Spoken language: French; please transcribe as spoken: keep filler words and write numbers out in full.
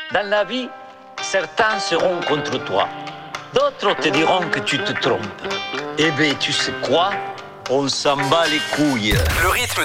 Dans la vie, certains seront contre toi. D'autres te diront que tu te trompes. Eh bien, tu sais quoi? On s'en bat les couilles. Le rythme